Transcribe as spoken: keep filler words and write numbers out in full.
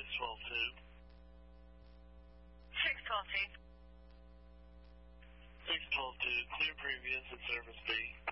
six twelve two. six twelve two. six twelve two, clear previous and service B.